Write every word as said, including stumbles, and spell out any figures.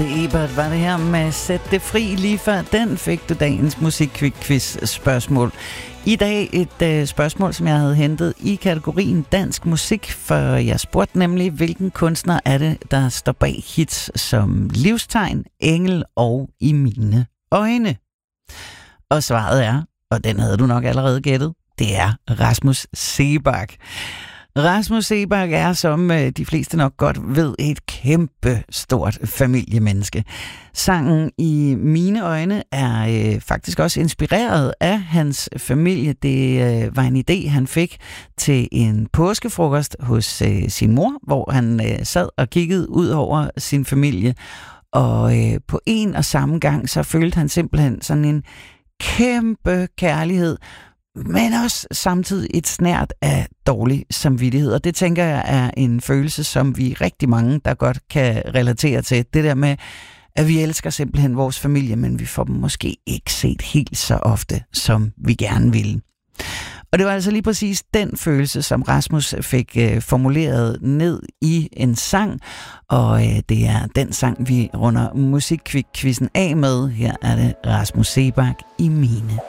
Ebert var det her med Sæt det fri. Lige før den fik du dagens musikquiz spørgsmål. I dag et øh, spørgsmål, som jeg havde hentet i kategorien dansk musik, for jeg spurgte nemlig, hvilken kunstner er det, der står bag hits som Livstegn, Engel og I mine øjne. Og svaret er, og den havde du nok allerede gættet, det er Rasmus Seebach. Rasmus Seebach er, som de fleste nok godt ved, et kæmpe stort familiemenneske. Sangen I mine øjne er øh, faktisk også inspireret af hans familie. Det øh, var en idé, han fik til en påskefrokost hos øh, sin mor, hvor han øh, sad og kiggede ud over sin familie. Og øh, på en og samme gang, så følte han simpelthen sådan en kæmpe kærlighed, men også samtidig et snært af dårlig samvittighed. Og det tænker jeg er en følelse, som vi rigtig mange, der godt kan relatere til. Det der med, at vi elsker simpelthen vores familie, men vi får dem måske ikke set helt så ofte, som vi gerne ville. Og det var altså lige præcis den følelse, som Rasmus fik øh, formuleret ned i en sang. Og øh, det er den sang, vi runder musikquizzen af med. Her er det Rasmus Seebach I mine